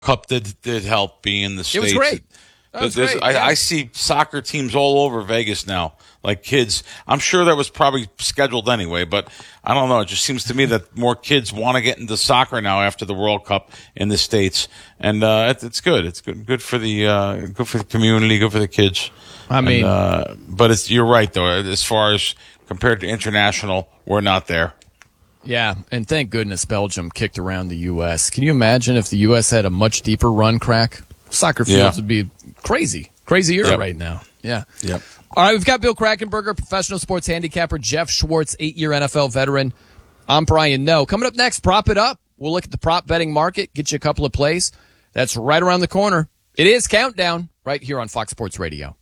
Cup did help being in the States. It was great. That was great. I see soccer teams all over Vegas now, like kids. I'm sure that was probably scheduled anyway, but I don't know. It just seems to me that more kids want to get into soccer now after the World Cup in the States, and it's good. It's good for the community, good for the kids. I mean, but you're right though. As far as compared to international, we're not there. Yeah, and thank goodness Belgium kicked around the U.S. Can you imagine if the U.S. had a much deeper run crack? Soccer fields would be crazier right now. Yeah. Yep. All right, we've got Bill Krackomberger, professional sports handicapper, Jeff Schwartz, 8-year NFL veteran. I'm Brian Noe. Coming up next, Prop It Up. We'll look at the prop betting market, get you a couple of plays. That's right around the corner. It is Countdown right here on Fox Sports Radio.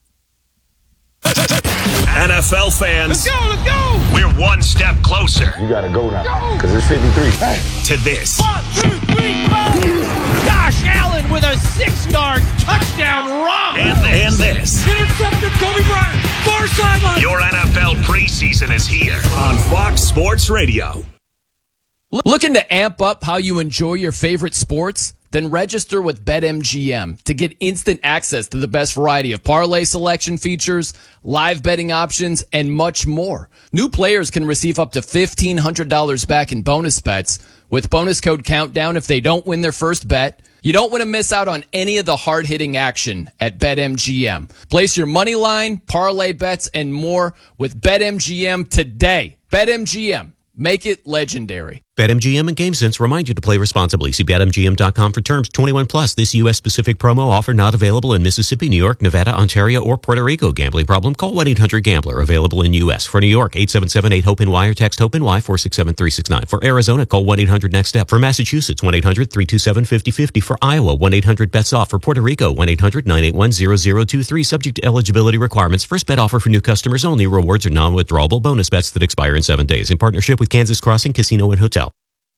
NFL fans, let's go! We're one step closer. You gotta go now, because it's 53. Hey. To this. 1, 2, 3, 4. Josh Allen with a 6-yard touchdown run. And this. Intercepted Kobe Bryant. Far sideline. Your NFL preseason is here on Fox Sports Radio. Looking to amp up how you enjoy your favorite sports? Then register with BetMGM to get instant access to the best variety of parlay selection features, live betting options, and much more. New players can receive up to $1,500 back in bonus bets with bonus code Countdown if they don't win their first bet. You don't want to miss out on any of the hard-hitting action at BetMGM. Place your money line, parlay bets, and more with BetMGM today. BetMGM. Make it legendary. BetMGM and GameSense remind you to play responsibly. See BetMGM.com for terms. 21 plus. This U.S.-specific promo offer not available in Mississippi, New York, Nevada, Ontario, or Puerto Rico. Gambling problem? Call 1-800-GAMBLER. Available in U.S. For New York, 877-8-HOPE-NY or text HOPE-NY 467-369. For Arizona, call 1-800-NEXT-STEP. For Massachusetts, 1-800-327-5050. For Iowa, 1-800-BETS-OFF. For Puerto Rico, 1-800-981-0023. Subject to eligibility requirements. First bet offer for new customers only. Rewards are non-withdrawable bonus bets that expire in 7 days. In partnership with Kansas Crossing Casino and Hotel.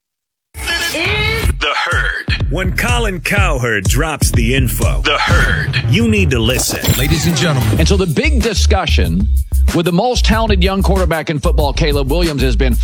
The Herd. When Colin Cowherd drops the info, The Herd, you need to listen. Ladies and gentlemen. And so the big discussion with the most talented young quarterback in football, Caleb Williams, has been,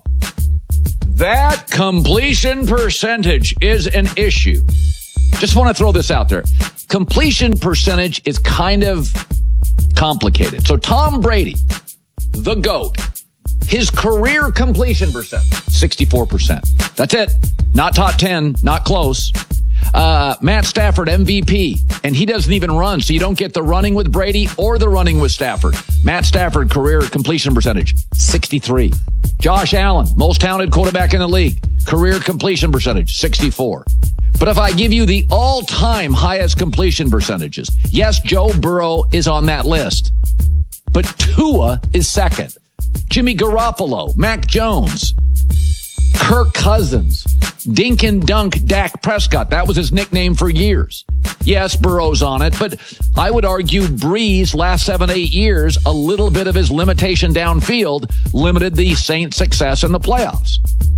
that completion percentage is an issue. Just want to throw this out there. Completion percentage is kind of complicated. So Tom Brady, the GOAT, his career completion percent, 64%. That's it. Not top 10, not close. Matt Stafford, MVP, and he doesn't even run, so you don't get the running with Brady or the running with Stafford. Matt Stafford, career completion percentage, 63. Josh Allen, most talented quarterback in the league, career completion percentage, 64. But if I give you the all-time highest completion percentages, yes, Joe Burrow is on that list, but Tua is second. Jimmy Garoppolo, Mac Jones, Kirk Cousins, Dink and Dunk Dak Prescott. That was his nickname for years. Yes, Burrow's on it, but I would argue Breeze last 7-8 years, a little bit of his limitation downfield limited the Saints' success in the playoffs.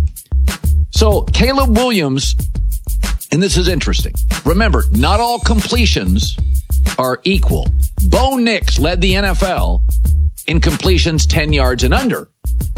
So Caleb Williams, and this is interesting. Remember, not all completions are equal. Bo Nix led the NFL in completions 10 yards and under.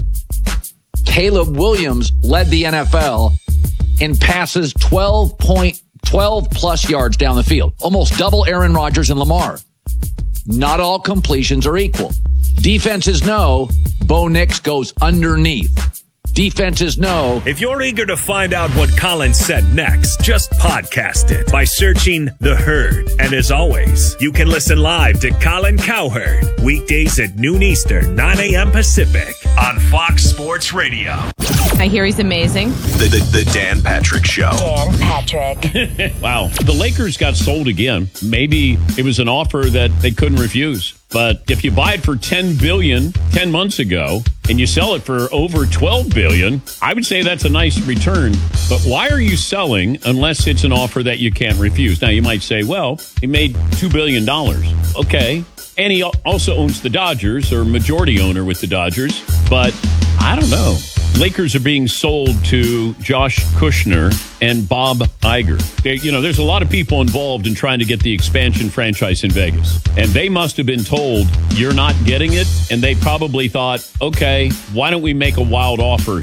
Caleb Williams led the NFL in passes 12 plus yards down the field. Almost double Aaron Rodgers and Lamar. Not all completions are equal. Defenses know Bo Nix goes underneath. Defenses know. If you're eager to find out what Colin said next, just podcast it by searching The Herd. And as always, you can listen live to Colin Cowherd weekdays at noon Eastern, 9 a.m. Pacific on Fox Sports Radio. I hear he's amazing. The Dan Patrick Show. Dan Patrick. Wow. The Lakers got sold again. Maybe it was an offer that they couldn't refuse. But if you buy it for $10 billion 10 months ago and you sell it for over $12 billion, I would say that's a nice return. But why are you selling unless it's an offer that you can't refuse? Now, you might say, well, he made $2 billion. Okay. And he also owns the Dodgers, or majority owner with the Dodgers. But I don't know. Lakers are being sold to Josh Kushner and Bob Iger. There's a lot of people involved in trying to get the expansion franchise in Vegas. And they must have been told, you're not getting it. And they probably thought, okay, why don't we make a wild offer here?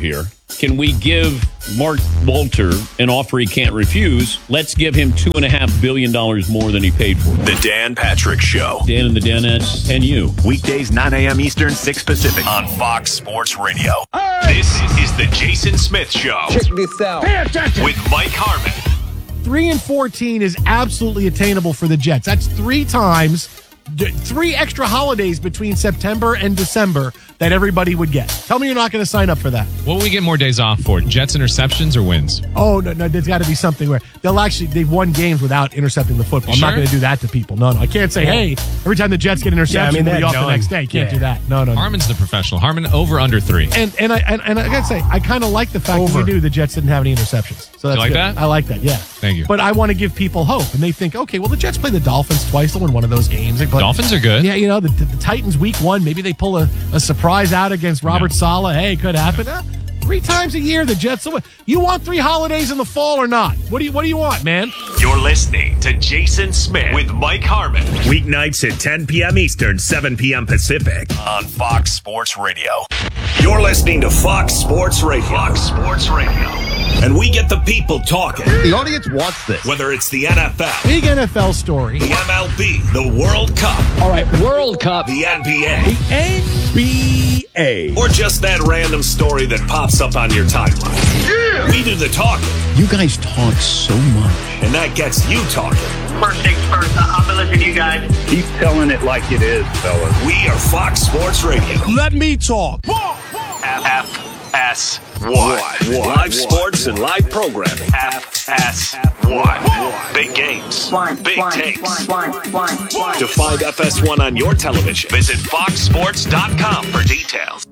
Can we give Mark Walter an offer he can't refuse? Let's give him $2.5 billion more than he paid for. The Dan Patrick Show. Dan and the Danettes and you. Weekdays 9 a.m. Eastern, 6 Pacific on Fox Sports Radio. This is the Jason Smith Show. Check this out. With Mike Harmon. 3-14 is absolutely attainable for the Jets. That's 3 times, 3 extra holidays between September and December that everybody would get. Tell me you're not going to sign up for that. What will we get more days off for? Jets interceptions or wins? Oh, no, there's got to be something where they've won games without intercepting the football. I'm not going to do that to people. No, I can't say, hey, every time the Jets get an interception, we'll be off the next day. Can't do that. No. Harmon's the professional. Harmon over under 3. And I got to say, I kind of like the fact that we knew the Jets didn't have any interceptions. So that's you like good. that? I like that, yeah. Thank you. But I want to give people hope. And they think, okay, well, the Jets play the Dolphins twice. They'll win one of those games. Dolphins are good. Yeah, the Titans week 1, maybe they pull a surprise out against Robert Saleh. Hey, it could happen. 3 times a year, the Jets will win. You want 3 holidays in the fall or not? What do you want, man? You're listening to Jason Smith with Mike Harmon. Weeknights at 10 p.m. Eastern, 7 p.m. Pacific on Fox Sports Radio. You're listening to Fox Sports Radio. Fox Sports Radio. And we get the people talking. The audience wants this. Whether it's the NFL. Big NFL story. The MLB. The World Cup. All right, World Cup. The NBA. The NBA. Or just that random story that pops up on your timeline. Yeah! We do the talking. You guys talk so much. And that gets you talking. First things first, I've been listening to you guys. Keep telling it like it is, fellas. We are Fox Sports Radio. Let me talk. FS1. Live sports and live programming. FS1. Big games. Big takes. To find FS1 on your television, visit foxsports.com for details.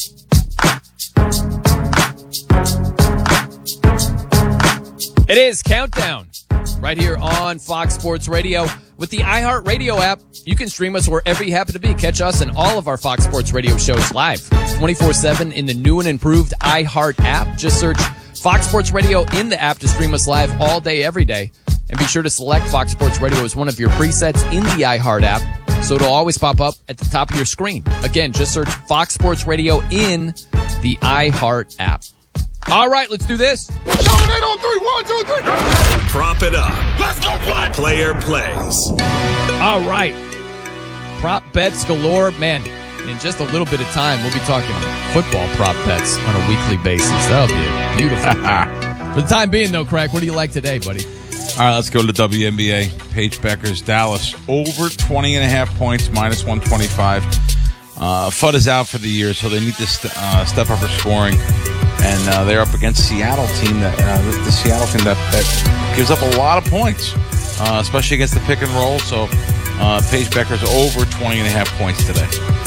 It is Countdown right here on Fox Sports Radio. With the iHeartRadio app, you can stream us wherever you happen to be. Catch us and all of our Fox Sports Radio shows live 24/7 in the new and improved iHeart app. Just search Fox Sports Radio in the app to stream us live all day, every day. And be sure to select Fox Sports Radio as one of your presets in the iHeart app, so it'll always pop up at the top of your screen. Again, just search Fox Sports Radio in the iHeart app. All right, let's do this. 7, 8 on 3, 1, 2, 3. Prop it up. Let's go play. Player plays. All right. Prop bets galore. Man, in just a little bit of time, we'll be talking football prop bets on a weekly basis. That'll be beautiful. For the time being, though, Craig, what do you like today, buddy? All right, let's go to the WNBA. Paige Beckers, Dallas, over 20.5 points, minus 125. Fudd is out for the year, so they need to step up her scoring. And they're up against Seattle team the Seattle team that gives up a lot of points, especially against the pick and roll. So Paige Beckers over 20.5 points today.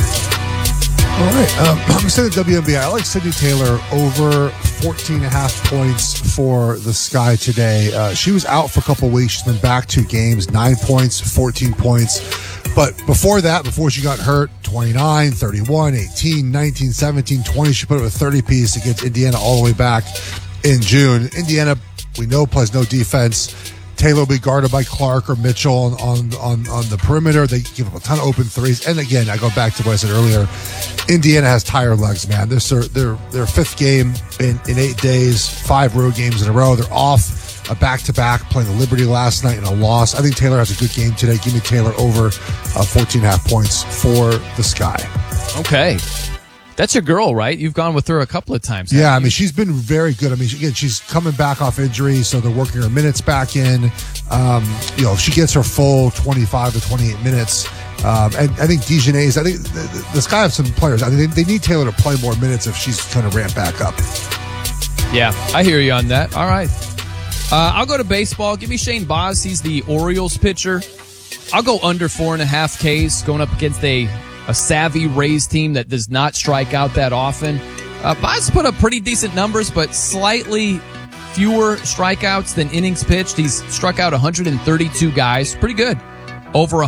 All right, I'm going to say the WNBA. I like Sydney Taylor over 14.5 points for the Sky today. She was out for a couple weeks. She's been back 2 games, 9 points, 14 points. But before that, before she got hurt, 29, 31, 18, 19, 17, 20. She put up a 30-piece against Indiana all the way back in June. Indiana, we know, plays no defense. Taylor will be guarded by Clark or Mitchell on the perimeter. They give up a ton of open threes. And again, I go back to what I said earlier. Indiana has tired legs, man. This is their 5th game in 8 days, 5 road games in a row. They're off a back-to-back, playing the Liberty last night in a loss. I think Taylor has a good game today. Give me Taylor over 14.5 points for the Sky. Okay. That's your girl, right? You've gone with her a couple of times. Yeah, I mean, she's been very good. I mean, again, she's coming back off injury, so they're working her minutes back in. If she gets her full 25 to 28 minutes, and I think Dijonais, I think the Sky have some players. I mean, they need Taylor to play more minutes if she's kind of ramped back up. Yeah, I hear you on that. All right. I'll go to baseball. Give me Shane Baz. He's the Orioles pitcher. I'll go under 4.5 Ks going up against a savvy Rays team that does not strike out that often. Baz put up pretty decent numbers, but slightly fewer strikeouts than innings pitched. He's struck out 132 guys. Pretty good. Over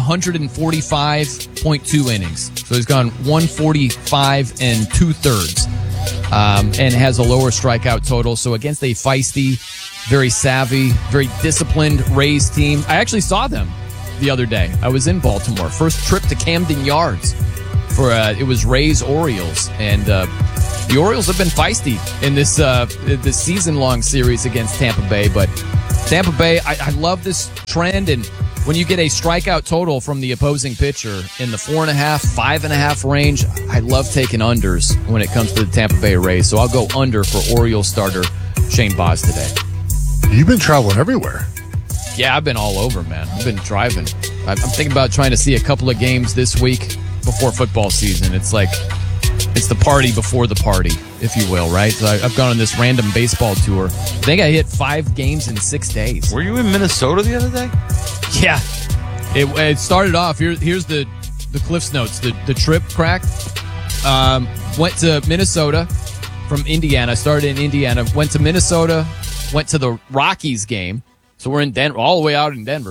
145.2 innings. So he's gone 145 and 2/3. And has a lower strikeout total. So against a feisty, very savvy, very disciplined Rays team. I actually saw them the other day. I was in Baltimore. First trip to Camden Yards for it was Rays Orioles, and The Orioles have been feisty in this season-long series against Tampa Bay, but Tampa Bay, I love this trend, and when you get a strikeout total from the opposing pitcher in the 4.5, 5.5 range, I love taking unders when it comes to the Tampa Bay Rays, so I'll go under for Orioles starter Shane Baz today. You've been traveling everywhere. Yeah, I've been all over, man. I've been driving. I'm thinking about trying to see a couple of games this week before football season. It's like, it's the party before the party, if you will, right? So I've gone on this random baseball tour. I think I hit 5 games in 6 days. Were you in Minnesota the other day? Yeah. It started off, here's the Cliff's Notes. The trip, Crack, went to Minnesota from Indiana. Started in Indiana, went to Minnesota, went to the Rockies game. So we're in Denver, all the way out in Denver.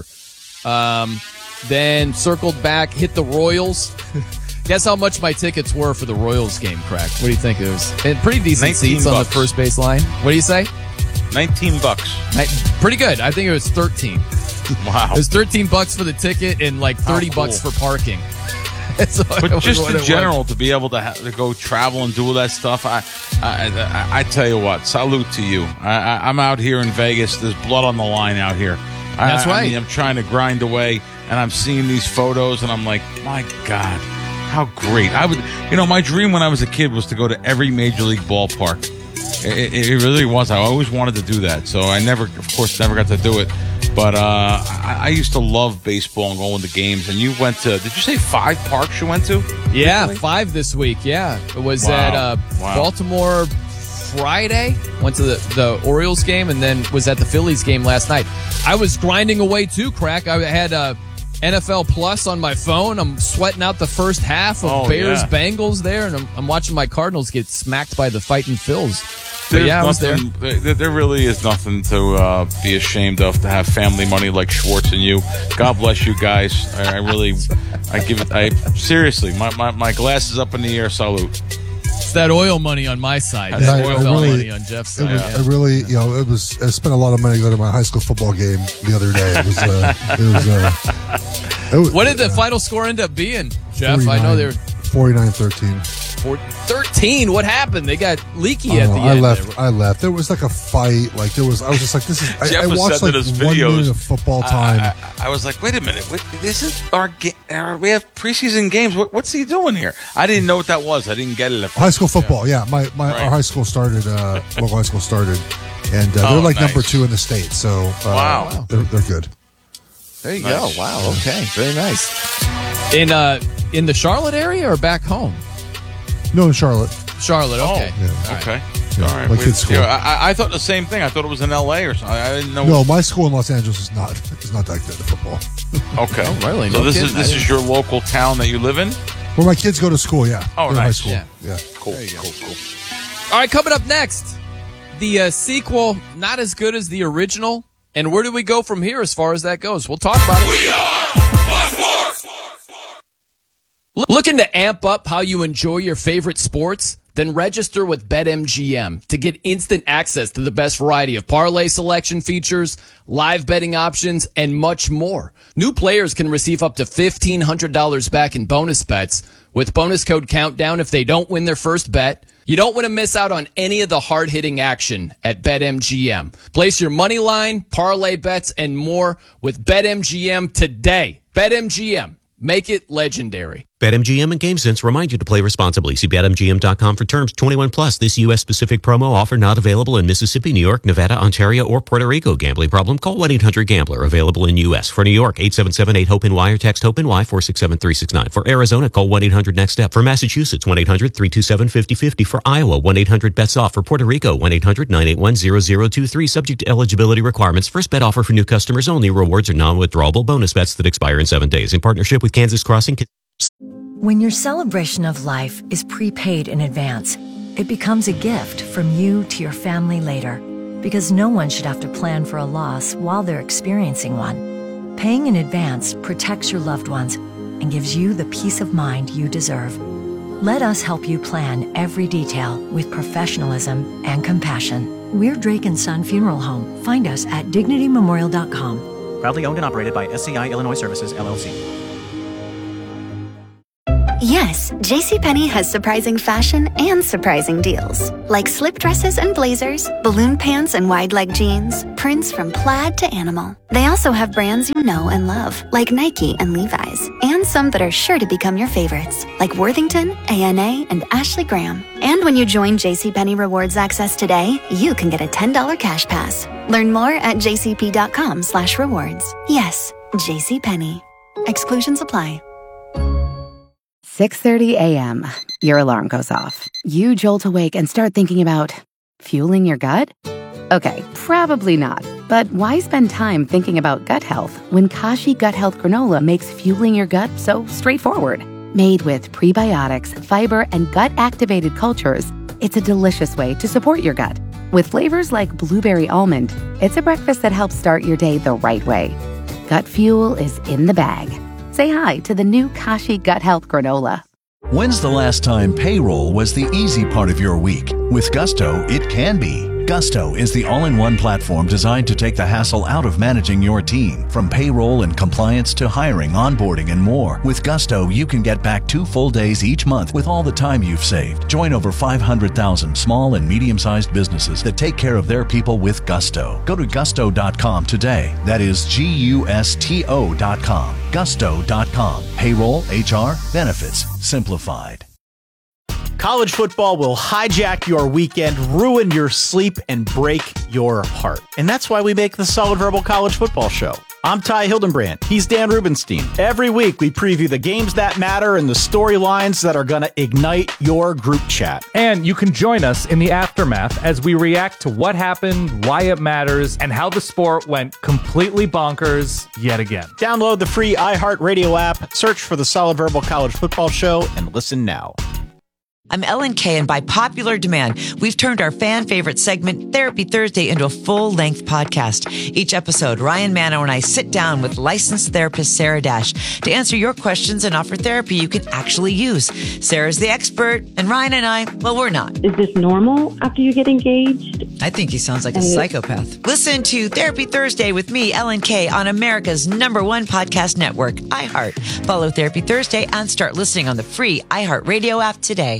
Then circled back, hit the Royals. Guess how much my tickets were for the Royals game, Crack? What do you think it was? Pretty decent seats on the first base line. What do you say? $19. Pretty good. I think it was 13. Wow. It was $13 for the ticket and like $30 for parking. So but just in general, to be able to go travel and do all that stuff, I tell you what, salute to you. I'm out here in Vegas. There's blood on the line out here. That's right. I mean, I'm trying to grind away, and I'm seeing these photos, and I'm like, my God, how great. My dream when I was a kid was to go to every major league ballpark. It really was. I always wanted to do that. So I never got to do it. But I used to love baseball and going to games. And you went to, did you say 5 parks you went to? Yeah, 5 this week. Yeah. It was at Baltimore Friday. Went to the Orioles game and then was at the Phillies game last night. I was grinding away too, Crack. I had NFL Plus on my phone. I'm sweating out the first half of Bears-Bengals there. And I'm watching my Cardinals get smacked by the fighting Phils. I was there. There really is nothing to be ashamed of to have family money like Schwartz and you. God bless you guys. Seriously, my glass is up in the air. Salute. It's that oil money on my side. That NFL money on Jeff's side. I spent a lot of money to go to my high school football game the other day. What did the final score end up being, Jeff? 49, I know they're 49-13. 13. What happened? They got leaky at the end. I left. There was like a fight. I was just like, this is. I watched like 1 minute of football time. I was like, wait a minute. This is we have preseason games. What's he doing here? I didn't know what that was. I didn't get it. High school football. Yeah, our high school started. Local high school started, and they're like number 2 in the state. So wow, they're good. There you go. Wow. Okay. Very nice. In the Charlotte area or back home? No, in Charlotte. Charlotte, okay. Yeah. Okay. Yeah, all right. my kid's school. I thought the same thing. I thought it was in L.A. or something. I didn't know. No, my school in Los Angeles is not that good at football. Okay. Oh, really? So this is your local town that you live in? Where my kids go to school, yeah. Oh, nice. High School. Yeah. Cool. All right, coming up next, the sequel, not as good as the original. And where do we go from here as far as that goes? We'll talk about it. We are Looking to amp up how you enjoy your favorite sports? Then register with BetMGM to get instant access to the best variety of parlay selection features, live betting options, and much more. New players can receive up to $1,500 back in bonus bets with bonus code Countdown if they don't win their first bet. You don't want to miss out on any of the hard-hitting action at BetMGM. Place your money line, parlay bets, and more with BetMGM today. BetMGM. Make it legendary. BetMGM and GameSense remind you to play responsibly. See BetMGM.com for terms. 21 plus. This U.S. specific promo offer not available in Mississippi, New York, Nevada, Ontario, or Puerto Rico. Gambling problem? Call 1-800-GAMBLER. Available in U.S. For New York, 877-8-HOPE-NY or text HOPE-NY 467-369. For Arizona, call 1-800-NEXT-STEP. For Massachusetts, 1-800-327-5050. For Iowa, 1-800-BETS-OFF. For Puerto Rico, 1-800-981-0023. Subject to eligibility requirements. First bet offer for new customers only. Rewards are non-withdrawable bonus bets that expire in 7 days. In partnership with Kansas Crossing. When your celebration of life is prepaid in advance, it becomes a gift from you to your family later, because no one should have to plan for a loss while they're experiencing one. Paying in advance protects your loved ones and gives you the peace of mind you deserve. Let us help you plan every detail with professionalism and compassion. We're Drake & Son Funeral Home. Find us at dignitymemorial.com. Proudly owned and operated by SCI Illinois Services, LLC. Yes, JCPenney has surprising fashion and surprising deals. Like slip dresses and blazers, balloon pants and wide leg jeans, prints from plaid to animal. They also have brands you know and love, like Nike and Levi's, and some that are sure to become your favorites, like Worthington, A&A, and Ashley Graham. And when you join JCPenney Rewards Access today, you can get a $10 cash pass. Learn more at jcp.com/rewards. Yes, JCPenney. Exclusions apply. 6:30 a.m. Your alarm goes off. You jolt awake and start thinking about fueling your gut? Okay, probably not. But why spend time thinking about gut health when Kashi Gut Health Granola makes fueling your gut so straightforward? Made with prebiotics, fiber, and gut-activated cultures, it's a delicious way to support your gut. With flavors like blueberry almond, it's a breakfast that helps start your day the right way. Gut fuel is in the bag. Say hi to the new Kashi Gut Health Granola. When's the last time payroll was the easy part of your week? With Gusto, it can be. Gusto is the all-in-one platform designed to take the hassle out of managing your team. From payroll and compliance to hiring, onboarding, and more. With Gusto, you can get back 2 full days each month with all the time you've saved. Join over 500,000 small and medium-sized businesses that take care of their people with Gusto. Go to gusto.com today. That is GUSTO.com. Gusto.com. Payroll, HR, benefits, simplified. College football will hijack your weekend, ruin your sleep, and break your heart. And that's why we make the Solid Verbal College Football Show. I'm Ty Hildenbrand. He's Dan Rubenstein. Every week, we preview the games that matter and the storylines that are going to ignite your group chat. And you can join us in the aftermath as we react to what happened, why it matters, and how the sport went completely bonkers yet again. Download the free iHeartRadio app, search for the Solid Verbal College Football Show, and listen now. I'm Ellen Kay, and by popular demand, we've turned our fan favorite segment, Therapy Thursday, into a full-length podcast. Each episode, Ryan Mano and I sit down with licensed therapist Sarah Dash to answer your questions and offer therapy you can actually use. Sarah's the expert, and Ryan and I, well, we're not. Is this normal after you get engaged? I think he sounds like a psychopath. Listen to Therapy Thursday with me, Ellen Kay, on America's #1 podcast network, iHeart. Follow Therapy Thursday and start listening on the free iHeartRadio app today.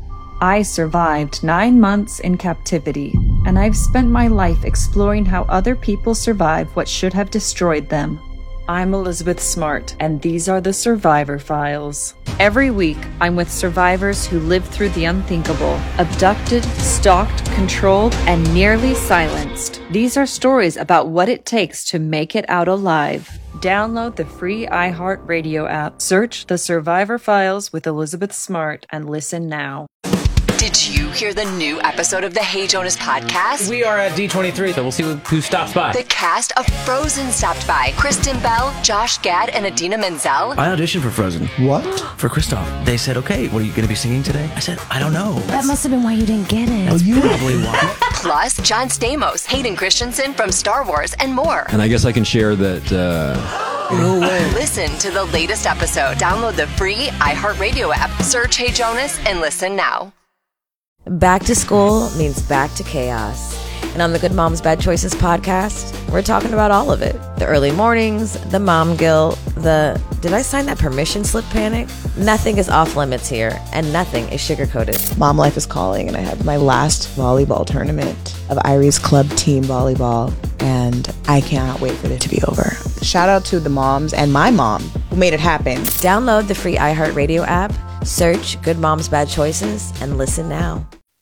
I survived 9 months in captivity, and I've spent my life exploring how other people survive what should have destroyed them. I'm Elizabeth Smart, and these are the Survivor Files. Every week, I'm with survivors who lived through the unthinkable, abducted, stalked, controlled, and nearly silenced. These are stories about what it takes to make it out alive. Download the free iHeartRadio app, search The Survivor Files with Elizabeth Smart, and listen now. Did you hear the new episode of the Hey Jonas podcast? We are at D23, so we'll see who stops by. The cast of Frozen stopped by. Kristen Bell, Josh Gad, and Idina Menzel. I auditioned for Frozen. What? For Kristoff. They said, okay, what are you going to be singing today? I said, I don't know. That must have been why you didn't get it. That's probably why. Plus, John Stamos, Hayden Christensen from Star Wars, and more. And I guess I can share that, No way. Listen to the latest episode. Download the free iHeartRadio app. Search Hey Jonas and listen now. Back to school means back to chaos. And on the Good Moms Bad Choices podcast, we're talking about all of it. The early mornings, the mom guilt, the did I sign that permission slip panic? Nothing is off limits here, and nothing is sugar-coated. Mom life is calling, and I have my last volleyball tournament of Irie's club team volleyball, and I cannot wait for it to be over. Shout out to the moms and my mom who made it happen. Download the free iHeartRadio app, search Good Moms Bad Choices, and listen now.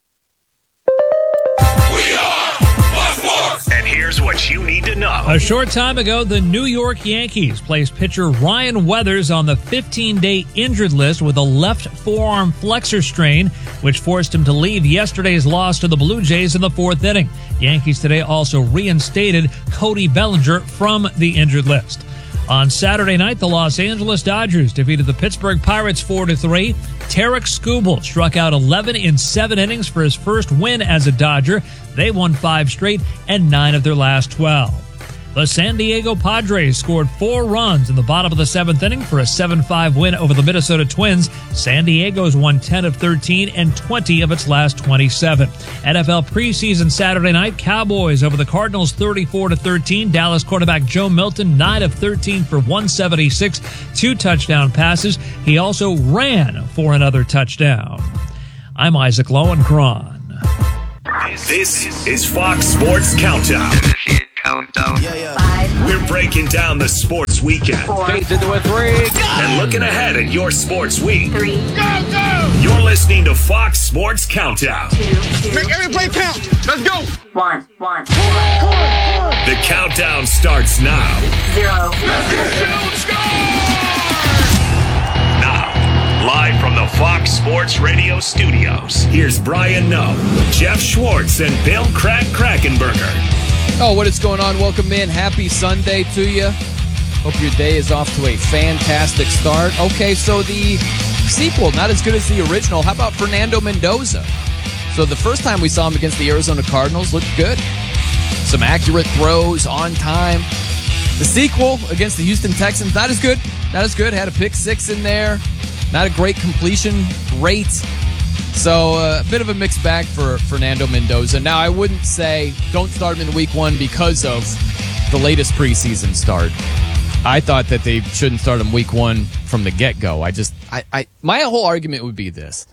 And here's what you need to know. A short time ago, the New York Yankees placed pitcher Ryan Weathers on the 15-day injured list with a left forearm flexor strain, which forced him to leave yesterday's loss to the Blue Jays in the 4th inning. Yankees today also reinstated Cody Bellinger from the injured list. On Saturday night, the Los Angeles Dodgers defeated the Pittsburgh Pirates 4-3. Tarek Skubal struck out 11 in 7 innings for his first win as a Dodger. They won 5 straight and 9 of their last 12. The San Diego Padres scored 4 runs in the bottom of the 7th inning for a 7-5 win over the Minnesota Twins. San Diego's won 10 of 13 and 20 of its last 27. NFL preseason Saturday night, Cowboys over the Cardinals 34-13. Dallas quarterback Joe Milton 9 of 13 for 176, 2 touchdown passes. He also ran for another touchdown. I'm Isaac Lowenkron. This is Fox Sports Countdown. We're breaking down the sports weekend. 4, into a 3. And looking ahead at your sports week. 3. Go! You're listening to Fox Sports Countdown. 2. Make every play count. Let's go. 1. The countdown starts now. 0. Let's go! Now, live from the Fox Sports Radio studios, here's Brian Noe, Jeff Schwartz, and Bill Krakenberger. Oh, what is going on? Welcome in. Happy Sunday to you. Hope your day is off to a fantastic start. Okay, so the sequel, not as good as the original. How about Fernando Mendoza? So the first time we saw him against the Arizona Cardinals looked good. Some accurate throws on time. The sequel against the Houston Texans, not as good. Not as good. Had a pick 6 in there. Not a great completion rate. So a bit of a mixed bag for Fernando Mendoza. Now, I wouldn't say don't start him in week 1 because of the latest preseason start. I thought that they shouldn't start him week 1 from the get-go. My whole argument would be this.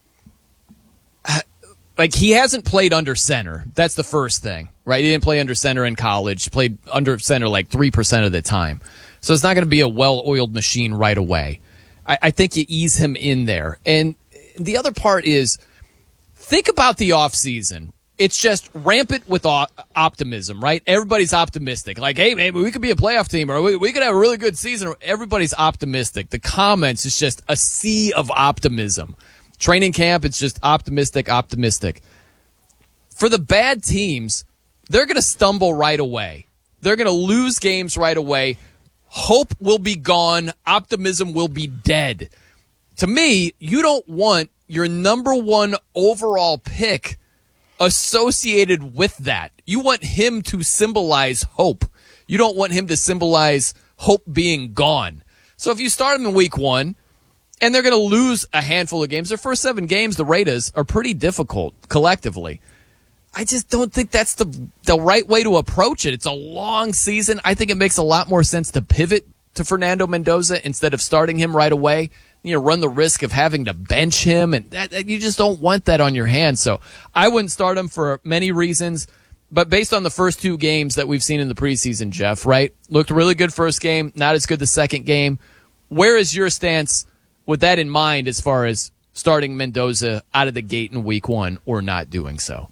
Like, he hasn't played under center. That's the first thing, right? He didn't play under center in college. Played under center like 3% of the time. So it's not going to be a well-oiled machine right away. I think you ease him in there. And the other part is, think about the offseason. It's just rampant with optimism, right? Everybody's optimistic. Like, hey, maybe we could be a playoff team, or we could have a really good season. Everybody's optimistic. The comments is just a sea of optimism. Training camp, it's just optimistic. For the bad teams, they're going to stumble right away. They're going to lose games right away. Hope will be gone. Optimism will be dead. To me, you don't want your number 1 overall pick associated with that. You want him to symbolize hope. You don't want him to symbolize hope being gone. So if you start him in week 1, and they're going to lose a handful of games, their first 7 games, the Raiders, are pretty difficult collectively. I just don't think that's the right way to approach it. It's a long season. I think it makes a lot more sense to pivot to Fernando Mendoza instead of starting him right away. You know, run the risk of having to bench him, and you just don't want that on your hands. So I wouldn't start him for many reasons, but based on the first 2 games that we've seen in the preseason, Jeff, right? Looked really good first game, not as good the second game. Where is your stance with that in mind as far as starting Mendoza out of the gate in week 1 or not doing so?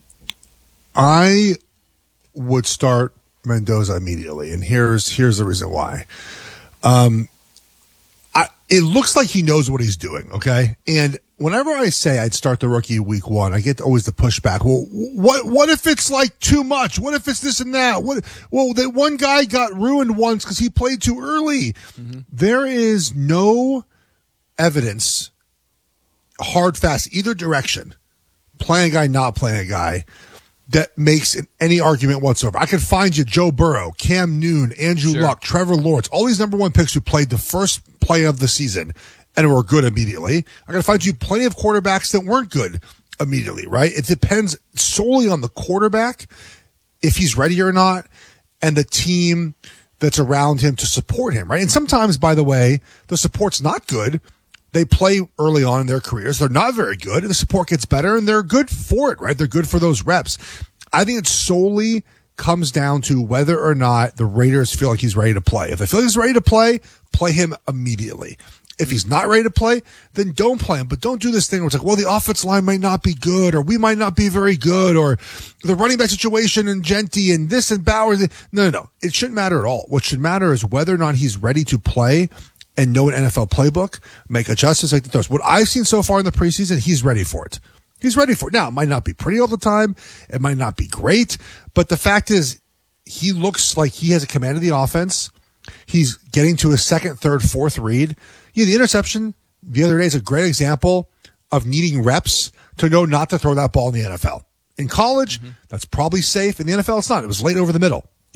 I would start Mendoza immediately, and here's the reason why. It looks like he knows what he's doing, okay? And whenever I say I'd start the rookie week 1, I get always the pushback. Well, what if it's like too much? What if it's this and that? Well, that one guy got ruined once because he played too early. Mm-hmm. There is no evidence, hard, fast, either direction, playing a guy, not playing a guy, that makes any argument whatsoever. I could find you Joe Burrow, Cam Newton, Andrew Luck, Trevor Lawrence, all these number 1 picks who played the first play of the season and were good immediately. I could find you plenty of quarterbacks that weren't good immediately, right? It depends solely on the quarterback, if he's ready or not, and the team that's around him to support him, right? And sometimes, by the way, the support's not good. They play early on in their careers. They're not very good, and the support gets better, and they're good for it, right? They're good for those reps. I think it solely comes down to whether or not the Raiders feel like he's ready to play. If they feel like he's ready to play him immediately. If he's not ready to play, then don't play him. But don't do this thing where it's like, well, the offensive line might not be good, or we might not be very good, or the running back situation and Genty and this and Bowers. No. It shouldn't matter at all. What should matter is whether or not he's ready to play and know an NFL playbook, make adjustments, like the throws. What I've seen so far in the preseason, he's ready for it. He's ready for it. Now, it might not be pretty all the time. It might not be great. But the fact is, he looks like he has a command of the offense. He's getting to his second, third, fourth read. Yeah, the interception the other day is a great example of needing reps to know not to throw that ball in the NFL. In college, that's probably safe. In the NFL, it's not. It was late over the middle.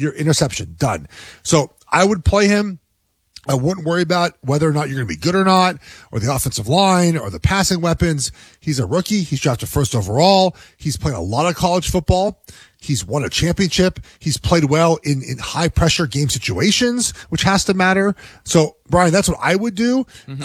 your interception, done. So I would play him. I wouldn't worry about whether or not you're going to be good or not, or the offensive line, or the passing weapons. He's a rookie. He's drafted first overall. He's played a lot of college football. He's won a championship. He's played well in high pressure game situations, which has to matter. So, Brian, that's what I would do.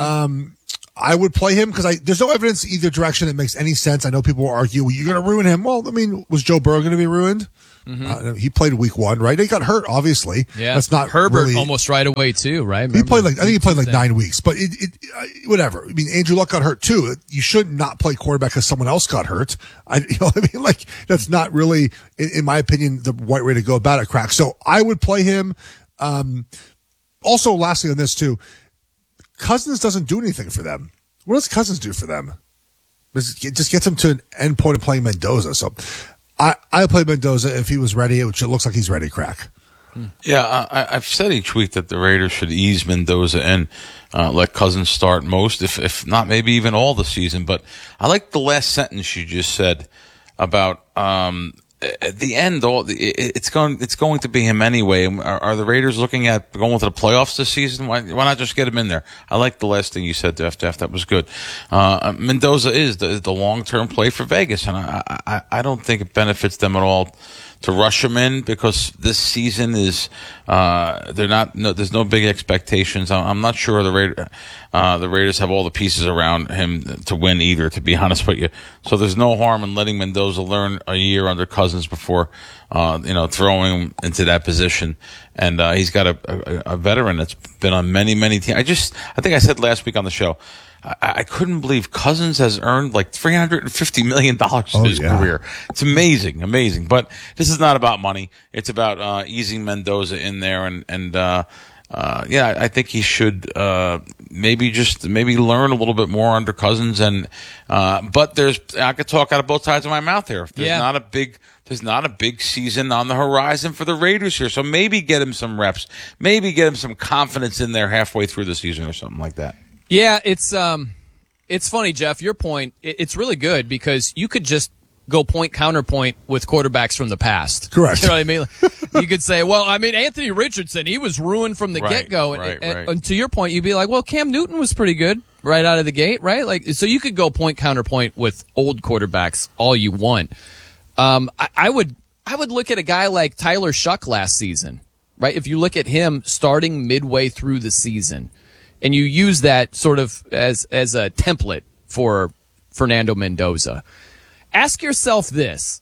I would play him because there's no evidence either direction that makes any sense. I know people will argue, well, you're going to ruin him. Well, I mean, was Joe Burrow going to be ruined? He played week 1, right? He got hurt, obviously. Yeah. That's not Herbert really, almost right away too, right? He played I think he played 9 weeks, but whatever. I mean, Andrew Luck got hurt too. You should not play quarterback because someone else got hurt. That's not really, in my opinion, the right way to go about it, Crack. So I would play him. Also, lastly on this too, Cousins doesn't do anything for them. What does Cousins do for them? It just gets them to an end point of playing Mendoza. So I play Mendoza if he was ready, which it looks like he's ready, Crack. Yeah, I've said each week that the Raiders should ease Mendoza in, let Cousins start most, if not maybe even all the season. But I like the last sentence you just said about at the end. It's going to be him anyway. Are the Raiders looking at going to the playoffs this season? Why not just get him in there? I like the last thing you said, Def. That was good. Mendoza is the long-term play for Vegas, and I don't think it benefits them at all to rush him in because this season is there's no big expectations. I'm not sure the Raiders have all the pieces around him to win either, to be honest with you. So there's no harm in letting Mendoza learn a year under Cousins before throwing him into that position. And he's got a veteran that's been on many teams. I think I said last week on the show, I couldn't believe Cousins has earned like $350 million in his career. It's amazing. But this is not about money. It's about easing Mendoza in there, I think he should maybe learn a little bit more under Cousins. And but I could talk out of both sides of my mouth here. There's not a big season on the horizon for the Raiders here, so maybe get him some reps, maybe get him some confidence in there halfway through the season or something like that. Yeah, it's funny, Jeff. Your point, it's really good because you could just go point counterpoint with quarterbacks from the past. Correct. You know what I mean? You could say, well, I mean, Anthony Richardson, he was ruined from the get-go. And to your point, you'd be like, well, Cam Newton was pretty good right out of the gate, right? Like, so you could go point counterpoint with old quarterbacks all you want. I would look at a guy like Tyler Shuck last season, right? If you look at him starting midway through the season, and you use that sort of as a template for Fernando Mendoza. Ask yourself this.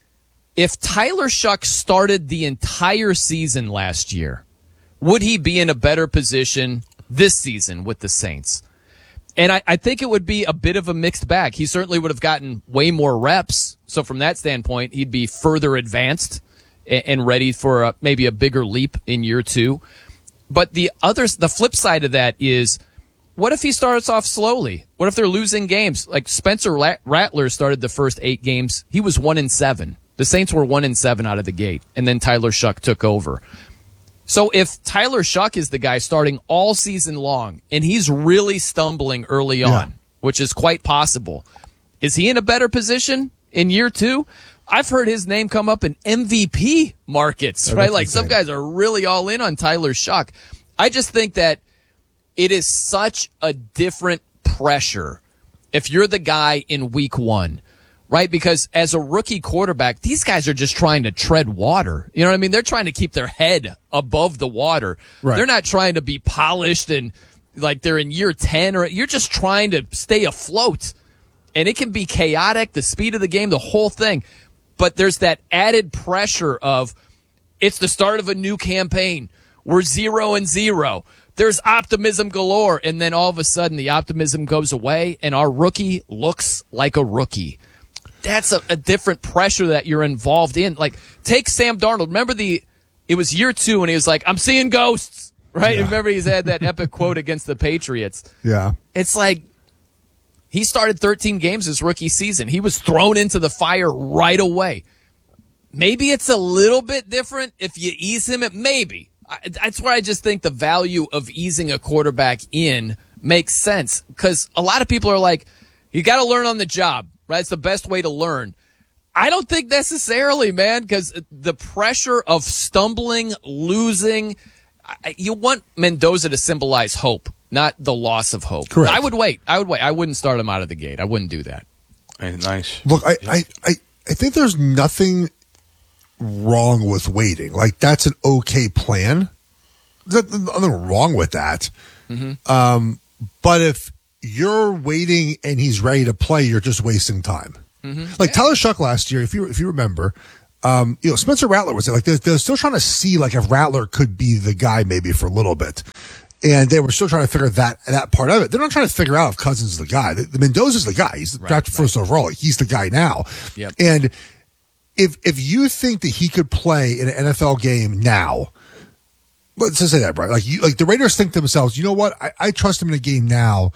If Tyler Shuck started the entire season last year, would he be in a better position this season with the Saints? And I think it would be a bit of a mixed bag. He certainly would have gotten way more reps. So from that standpoint, he'd be further advanced and ready for maybe a bigger leap in year 2. But the flip side of that is, what if he starts off slowly? What if they're losing games? Like Spencer Rattler started the first 8 games. He was 1-7. The Saints were 1-7 out of the gate, and then Tyler Shuck took over. So if Tyler Shuck is the guy starting all season long, and he's really stumbling early on, which is quite possible, is he in a better position in year 2? I've heard his name come up in MVP markets, right? Like some guys are really all in on Tyler Shuck. I just think that it is such a different pressure if you're the guy in week 1, right? Because as a rookie quarterback, these guys are just trying to tread water. You know what I mean? They're trying to keep their head above the water. Right. They're not trying to be polished and like they're in year 10 or you're just trying to stay afloat. And it can be chaotic, the speed of the game, the whole thing. But there's that added pressure of it's the start of a new campaign. We're 0-0. There's optimism galore. And then all of a sudden the optimism goes away and our rookie looks like a rookie. That's a different pressure that you're involved in. Like, take Sam Darnold. Remember it was year 2 and he was like, I'm seeing ghosts, right? Yeah. Remember he's had that epic quote against the Patriots. Yeah. It's like, he started 13 games his rookie season. He was thrown into the fire right away. Maybe it's a little bit different if you ease him. Maybe. That's where I just think the value of easing a quarterback in makes sense. Because a lot of people are like, you got to learn on the job, right? It's the best way to learn. I don't think necessarily, man, because the pressure of stumbling, losing, you want Mendoza to symbolize hope, not the loss of hope. Correct. I would wait. I wouldn't start him out of the gate. I wouldn't do that. Hey, nice. Look, I think there's nothing wrong with waiting. Like, that's an okay plan. There's nothing wrong with that. Mm-hmm. But if you're waiting and he's ready to play, you're just wasting time. Mm-hmm. Like Tyler Shuck last year, if you remember, Spencer Rattler was there. Like they're still trying to see like if Rattler could be the guy maybe for a little bit, and they were still trying to figure that part of it. They're not trying to figure out if Cousins is the guy. The Mendoza's the guy. He's drafted first overall. He's the guy now. Yep. And if you think that he could play in an NFL game now, let's just say that, Brian. Like the Raiders think to themselves, you know what? I trust him in a game now.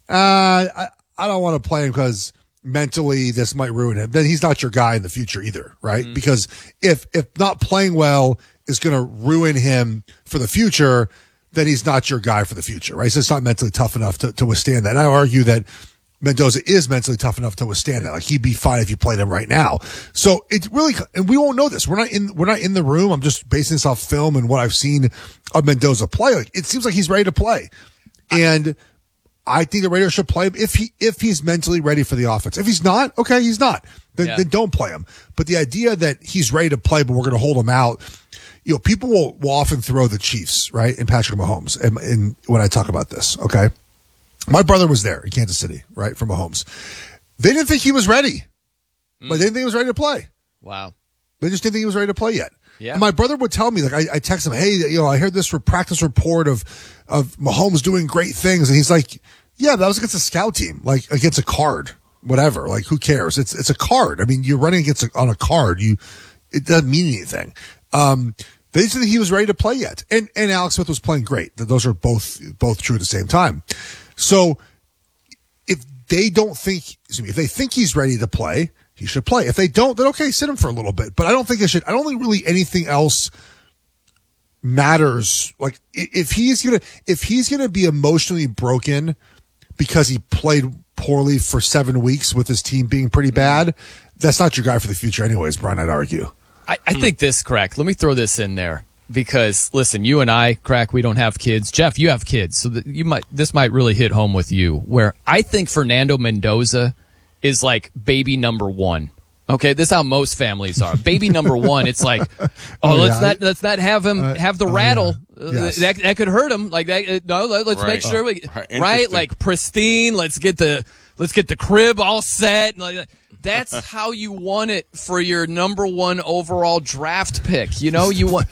I don't want to play him because mentally this might ruin him. Then he's not your guy in the future either, right? Mm-hmm. Because if not playing well is going to ruin him for the future, then he's not your guy for the future, right? So it's not mentally tough enough to withstand that. And I argue that Mendoza is mentally tough enough to withstand that. Like he'd be fine if you played him right now. So it's really, and we won't know this. We're not in the room. I'm just basing this off film and what I've seen of Mendoza play. Like it seems like he's ready to play. And I think the Raiders should play him if he's mentally ready for the offense. If he's not, okay, he's not. Then don't play him. But the idea that he's ready to play, but we're going to hold him out, people will often throw the Chiefs, right, in Patrick Mahomes. And when I talk about this, okay, my brother was there in Kansas City, right, for Mahomes. They didn't think he was ready, but they didn't think he was ready to play. Wow. They just didn't think he was ready to play yet. Yeah. And my brother would tell me, like, I text him, hey, I heard this practice report of Mahomes doing great things. And he's like, yeah, that was against a scout team, like against a card, whatever. Like, who cares? It's a card. I mean, you're running on a card. It doesn't mean anything. They didn't think he was ready to play yet. And Alex Smith was playing great. Those are both true at the same time. So if they think he's ready to play, he should play. If they don't, then okay, sit him for a little bit. But I don't think really anything else matters. Like if he's gonna be emotionally broken because he played poorly for 7 weeks with his team being pretty bad, that's not your guy for the future anyways, Brian, I'd argue. I think this, Crack, let me throw this in there because, listen, you and I, Crack, we don't have kids. Jeff, you have kids, so this might really hit home with you, where I think Fernando Mendoza is like baby number one. Okay, this is how most families are. Baby number one, it's like, let's not have him have the rattle. Yeah. Yes. That could hurt him. Like that. No, let's make sure right, like pristine. Let's get the crib all set. Like that's how you want it for your number one overall draft pick. You don't want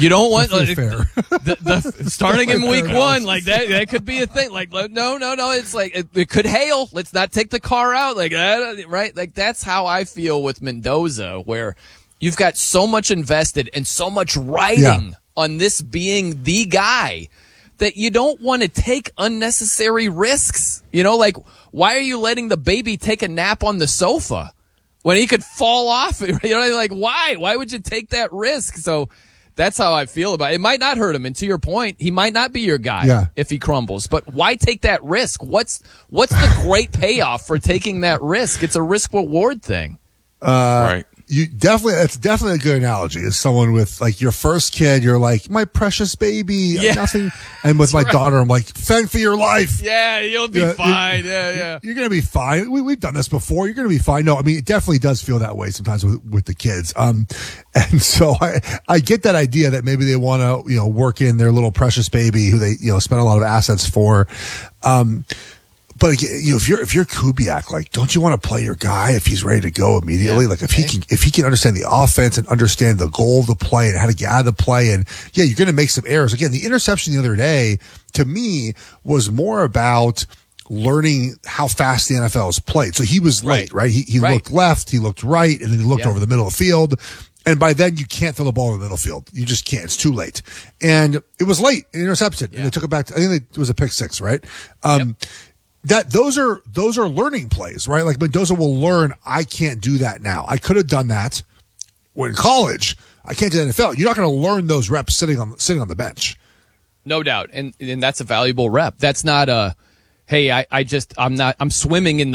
the starting in week one like that could be a thing. Like no, it's like it could hail. Let's not take the car out like that, right? Like that's how I feel with Mendoza, where you've got so much invested and so much writing on this being the guy that you don't want to take unnecessary risks. Like, why are you letting the baby take a nap on the sofa when he could fall off? Like, why? Why would you take that risk? So that's how I feel about it. It might not hurt him. And to your point, he might not be your guy if he crumbles. But why take that risk? What's the great payoff for taking that risk? It's a risk-reward thing. Right. That's definitely a good analogy. As someone with like your first kid, you're like, my precious baby, nothing. And with my daughter, I'm like, fend for your life. Yeah, you'll be fine. Yeah. You're going to be fine. We've done this before. You're going to be fine. No, I mean, it definitely does feel that way sometimes with the kids. And so I get that idea that maybe they want to, work in their little precious baby who they, spend a lot of assets for. But if you're Kubiak, like, don't you want to play your guy if he's ready to go immediately? Like, if he can understand the offense and understand the goal of the play and how to get out of the play, and you're going to make some errors. Again, the interception the other day to me was more about learning how fast the NFL is played. So he was late, right? He looked left, he looked right, and then he looked over the middle of the field. And by then you can't throw the ball in the middle field. You just can't. It's too late. And it was late, an interception, and they took it back. I think it was a pick six, right? That those are learning plays, right? Like Mendoza will learn, I can't do that now. I could have done that when in college. I can't do that in the NFL. You're not going to learn those reps sitting on the bench. No doubt. And that's a valuable rep. That's not a, hey, I'm swimming in the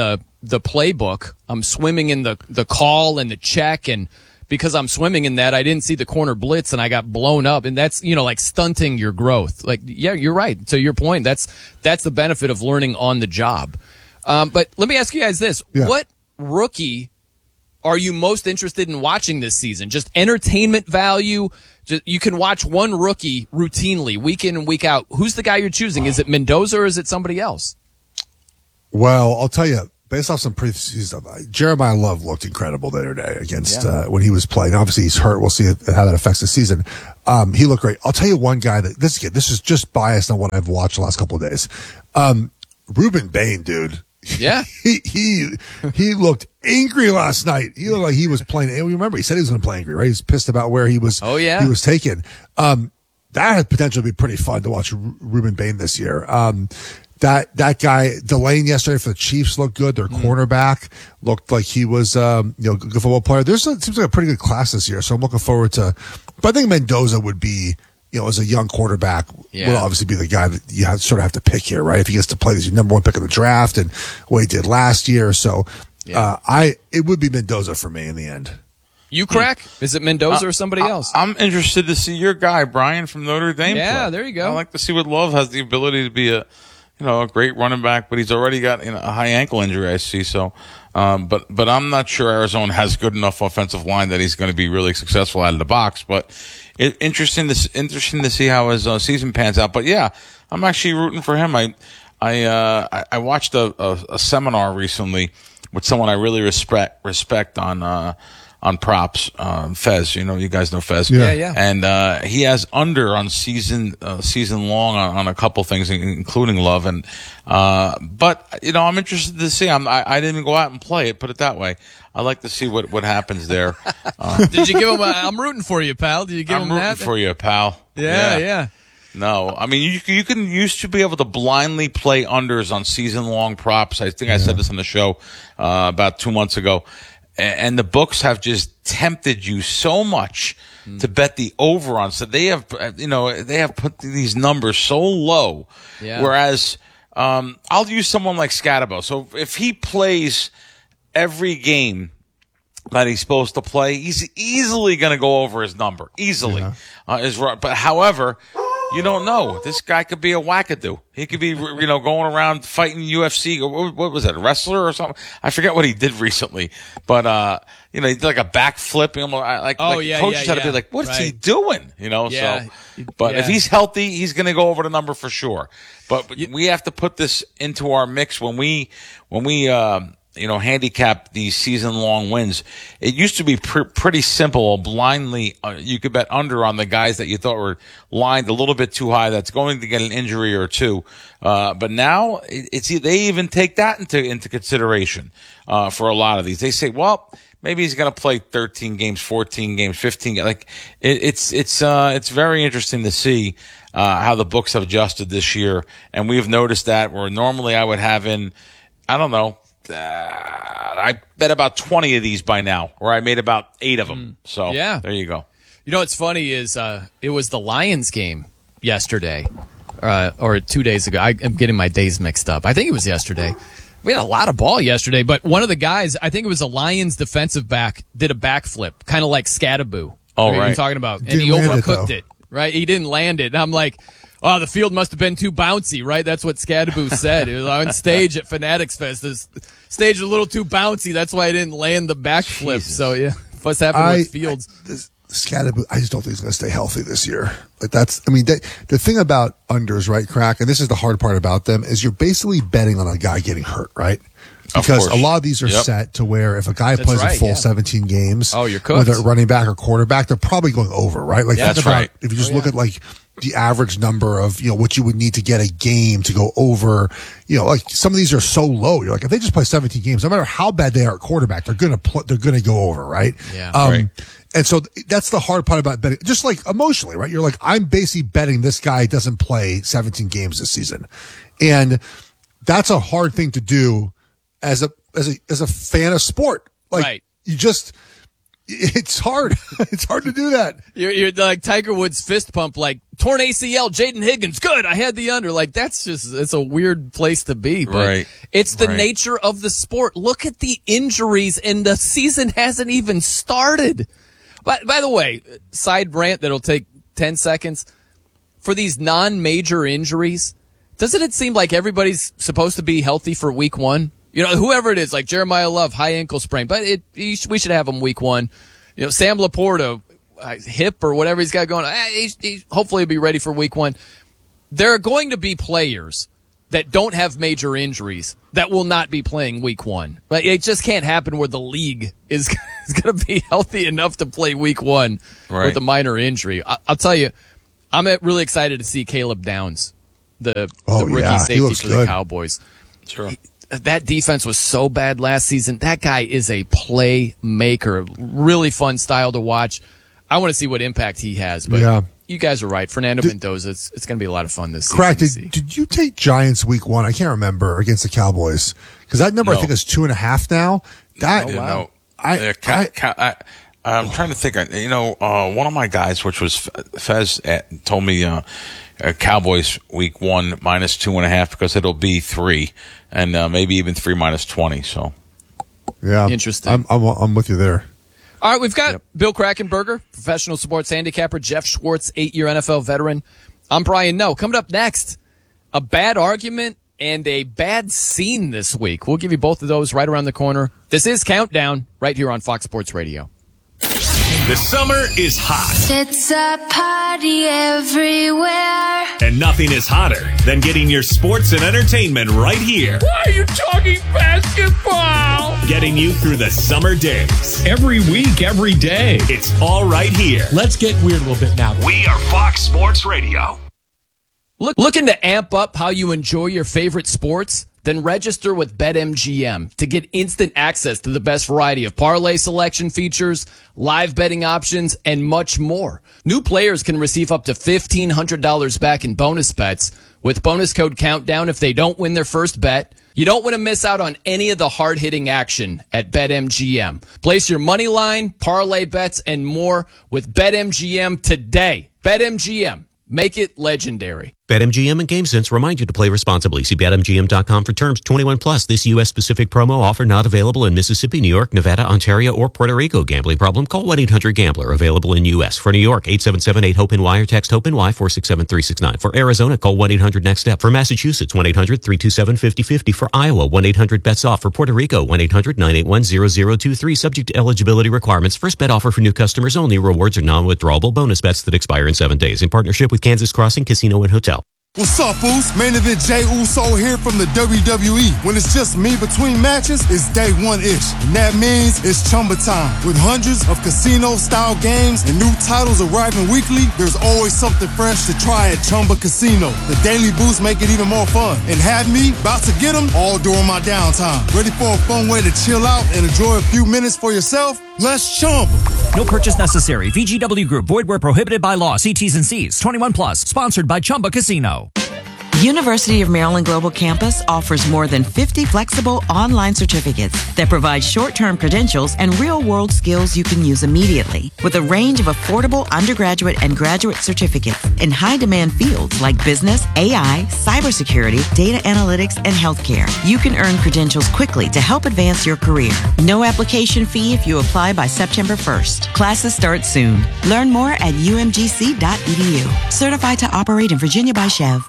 the playbook. I'm swimming in the call and the check, and because I'm swimming in that, I didn't see the corner blitz and I got blown up, and that's, like stunting your growth. Like, yeah, you're right. To your point, that's the benefit of learning on the job. But let me ask you guys this. Yeah. What rookie are you most interested in watching this season? Just entertainment value? You can watch one rookie routinely, week in and week out. Who's the guy you're choosing? Is it Mendoza or is it somebody else? Well, I'll tell you, based off some previous stuff, Jeremiah Love looked incredible the other day against when he was playing. Obviously, he's hurt. We'll see how that affects the season. He looked great. I'll tell you one guy that this is just biased on what I've watched the last couple of days. Ruben Bain, dude. Yeah, he looked angry last night. He looked like he was playing. And remember, he said he was going to play angry, right? He was pissed about where he was. Oh yeah, he was taken. That had potential to be pretty fun to watch Ruben Bain this year. That guy Delane yesterday for the Chiefs looked good. Their cornerback looked like he was good football player. Seems like a pretty good class this year, so I'm looking forward to. But I think Mendoza would be, as a young quarterback, will obviously be the guy that you sort of have to pick here, right? If he gets to play as your number one pick in the draft and what he did last year, so it would be Mendoza for me in the end. You crack? Is it Mendoza or somebody else? I'm interested to see your guy Brian from Notre Dame. Yeah, play. There you go. I like to see what Love has the ability to be a great running back, but he's already got a high ankle injury, I see. So, but I'm not sure Arizona has good enough offensive line that he's going to be really successful out of the box. But interesting to see how his season pans out. But yeah, I'm actually rooting for him. I watched a seminar recently with someone I really respect on props, Fez. You guys know Fez. Yeah. And he has under on season long on a couple things, including Love. And but I'm interested to see. I didn't even go out and play it. Put it that way. I like to see what happens there. Did you give him? I'm rooting for you, pal. Did you give him that? I'm rooting for you, pal. Yeah. No, I mean you used to be able to blindly play unders on season long props. I think I said this on the show about 2 months ago. And the books have just tempted you so much to bet the over on. So they have put these numbers so low. Yeah. Whereas, I'll use someone like Scadabo. So if he plays every game that he's supposed to play, he's easily going to go over his number. Easily. Yeah. But however, you don't know. This guy could be a wackadoo. He could be, going around fighting UFC. What was that, a wrestler or something? I forget what he did recently. But, he did like a backflip. Coaches had to be like, what is he doing? Yeah. So, but if he's healthy, he's going to go over the number for sure. But we have to put this into our mix when we handicap these season-long wins. It used to be pretty simple. Blindly, you could bet under on the guys that you thought were lined a little bit too high. That's going to get an injury or two. But now they even take that into consideration for a lot of these. They say, well, maybe he's going to play 13 games, 14 games, 15 games. Like it's very interesting to see how the books have adjusted this year, and we've noticed that where normally I would have in, I don't know. I bet about 20 of these by now, or I made about 8 of them. So there you go. What's funny is it was the Lions game yesterday, or 2 days ago. I'm getting my days mixed up. I think it was yesterday. We had a lot of ball yesterday, but one of the guys, I think it was a Lions defensive back, did a backflip, kind of like Scadaboo. Oh, right. You're talking about, and he overcooked it, right? He didn't land it. And I'm like, oh, the field must have been too bouncy, right? That's what Scadaboo said. It was on stage at Fanatics Fest. This stage is a little too bouncy. That's why I didn't land the backflip. So, yeah, what's happening with Fields? Scadaboo, I just don't think he's going to stay healthy this year. Like the thing about unders, right, Crack, and this is the hard part about them, is you're basically betting on a guy getting hurt, right? Because a lot of these are set to where if a guy plays a full 17 games, you're cooked. Whether running back or quarterback, they're probably going over, right? Like that's right. If you just look at like the average number of, what you would need to get a game to go over, like some of these are so low. You're like, if they just play 17 games, no matter how bad they are at quarterback, they're going to go over, right? Yeah. Right. And so that's the hard part about betting, just like emotionally, right? You're like, I'm basically betting this guy doesn't play 17 games this season. And that's a hard thing to do as a fan of sport. Like, right. It's hard. It's hard to do that. You're like Tiger Woods fist pump, like torn ACL, Jaden Higgins. Good. I had the under. Like it's a weird place to be, but Right. it's the nature of the sport. Look at the injuries, and the season hasn't even started. By the way, side rant that'll take 10 seconds. For these non-major injuries, doesn't it seem like everybody's supposed to be healthy for week one? You know, whoever it is, like Jeremiah Love, high ankle sprain, but we should have him week one. You know, Sam Laporta, hip or whatever he's got going on, he hopefully he'll be ready for week one. There are going to be players that don't have major injuries that will not be playing week one. Like, it just can't happen where the league is going to be healthy enough to play week one with a minor injury. I'll tell you, I'm really excited to see Caleb Downs, the rookie safety for the Cowboys. Sure. That defense was so bad last season. That guy is a playmaker. Really fun style to watch. I want to see what impact he has. But you guys are right. Fernando Mendoza, it's going to be a lot of fun this season. Crack, did you take Giants week one? I can't remember, against the Cowboys. Because that number I think is 2.5 now. I'm trying to think. One of my guys, which was Fez, told me Cowboys week one -2.5 because it'll be 3, and maybe even 3 -20. So, yeah, interesting. I'm with you there. All right, we've got Bill Krackomberger, professional sports handicapper, Jeff Schwartz, 8-year NFL veteran. I'm Brian Noe. Coming up next, a bad argument and a bad scene this week. We'll give you both of those right around the corner. This is Countdown right here on Fox Sports Radio. The summer is hot. It's a party everywhere. And nothing is hotter than getting your sports and entertainment right here. Why are you talking basketball? Getting you through the summer days. Every week, every day. It's all right here. Let's get weird a little bit now. We are Fox Sports Radio. Looking to amp up how you enjoy your favorite sports? Then register with BetMGM to get instant access to the best variety of parlay selection features, live betting options, and much more. New players can receive up to $1,500 back in bonus bets with bonus code Countdown if they don't win their first bet. You don't want to miss out on any of the hard-hitting action at BetMGM. Place your money line, parlay bets, and more with BetMGM today. BetMGM. Make it legendary. BetMGM and GameSense remind you to play responsibly. See BetMGM.com for terms. 21 plus. This U.S.-specific promo offer not available in Mississippi, New York, Nevada, Ontario, or Puerto Rico. Gambling problem? Call 1-800-GAMBLER. Available in U.S. For New York, 877-8-HOPE-NY or text HOPE-NY 467-369. For Arizona, call 1-800-NEXT-STEP. For Massachusetts, 1-800-327-5050. For Iowa, 1-800-BETS-OFF. For Puerto Rico, 1-800-981-0023. Subject to eligibility requirements. First bet offer for new customers only. Rewards are non-withdrawable bonus bets that expire in 7 days. In partnership with Kansas Crossing Casino and Hotel. What's up, Foos? Main event Jey Uso here from the WWE. When it's just me between matches, it's day one-ish. And that means it's Chumba time. With hundreds of casino-style games and new titles arriving weekly, there's always something fresh to try at Chumba Casino. The daily boosts make it even more fun. And have me about to get them all during my downtime. Ready for a fun way to chill out and enjoy a few minutes for yourself? Let's Chumba. No purchase necessary. VGW Group. Void where prohibited by law. See T's and C's. 21 plus. Sponsored by Chumba Casino. University of Maryland Global Campus offers more than 50 flexible online certificates that provide short-term credentials and real-world skills you can use immediately. With a range of affordable undergraduate and graduate certificates in high-demand fields like business, AI, cybersecurity, data analytics, and healthcare, you can earn credentials quickly to help advance your career. No application fee if you apply by September 1st. Classes start soon. Learn more at umgc.edu. Certified to operate in Virginia by Chev.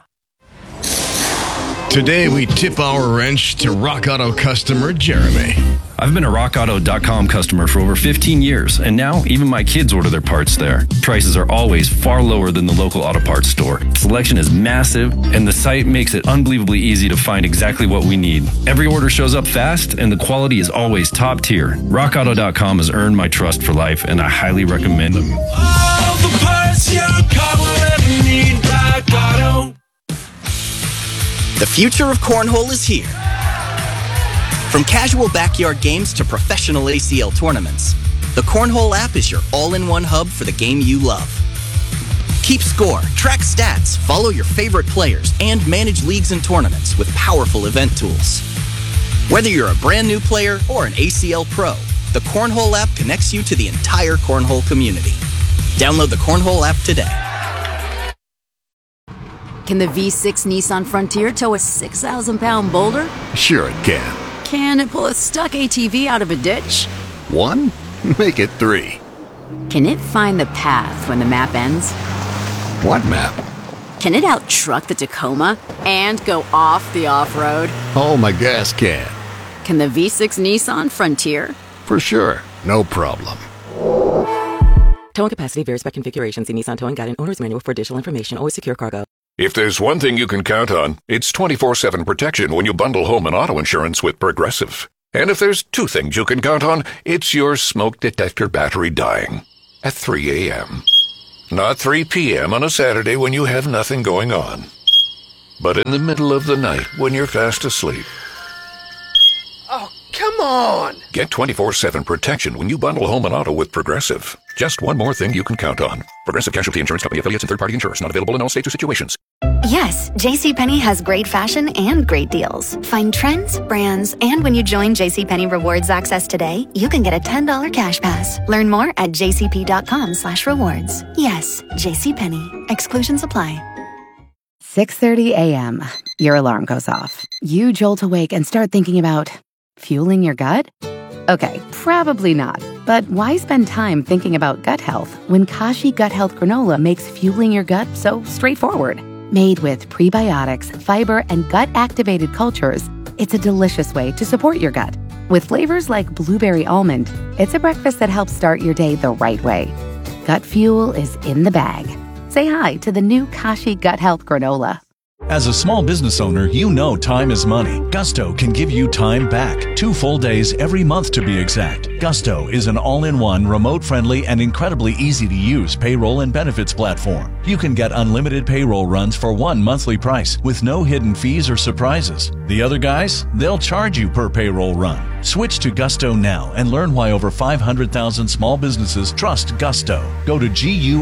Today, we tip our wrench to Rock Auto customer Jeremy. I've been a RockAuto.com customer for over 15 years, and now even my kids order their parts there. Prices are always far lower than the local auto parts store. Selection is massive, and the site makes it unbelievably easy to find exactly what we need. Every order shows up fast, and the quality is always top tier. RockAuto.com has earned my trust for life, and I highly recommend them. All the parts your car will ever need, Rock Auto. The future of cornhole is here. From casual backyard games to professional ACL tournaments, the Cornhole app is your all-in-one hub for the game you love. Keep score, track stats, follow your favorite players, and manage leagues and tournaments with powerful event tools. Whether you're a brand new player or an ACL pro, The Cornhole app connects you to the entire Cornhole community. Download the Cornhole app today. Can the V6 Nissan Frontier tow a 6,000-pound boulder? Sure it can. Can it pull a stuck ATV out of a ditch? 1? Make it 3. Can it find the path when the map ends? What map? Can it out-truck the Tacoma and go off the off-road? Oh, my gas can. Can the V6 Nissan Frontier? For sure. No problem. Towing capacity varies by configuration. See Nissan Towing Guide and Owner's Manual for additional information. Always secure cargo. If there's one thing you can count on, it's 24/7 protection when you bundle home and auto insurance with Progressive. And if there's two things you can count on, it's your smoke detector battery dying at 3 a.m. Not 3 p.m. on a Saturday when you have nothing going on, but in the middle of the night when you're fast asleep. Oh, come on! Get 24/7 protection when you bundle home and auto with Progressive. Just one more thing you can count on. Progressive Casualty Insurance Company affiliates and third-party insurers. Not available in all states or situations. Yes, JCPenney has great fashion and great deals. Find trends, brands, and when you join JCPenney Rewards Access today, you can get a $10 cash pass. Learn more at jcp.com/rewards. Yes, JCPenney. Exclusions apply. 6:30 a.m. Your alarm goes off. You jolt awake and start thinking about fueling your gut? Okay, probably not. But why spend time thinking about gut health when Kashi Gut Health Granola makes fueling your gut so straightforward? Made with prebiotics, fiber, and gut-activated cultures, it's a delicious way to support your gut. With flavors like blueberry almond, it's a breakfast that helps start your day the right way. Gut fuel is in the bag. Say hi to the new Kashi Gut Health Granola. As a small business owner, you know time is money. Gusto can give you time back. 2 full days every month to be exact. Gusto is an all-in-one, remote-friendly, and incredibly easy-to-use payroll and benefits platform. You can get unlimited payroll runs for one monthly price with no hidden fees or surprises. The other guys, they'll charge you per payroll run. Switch to Gusto now and learn why over 500,000 small businesses trust Gusto. Go to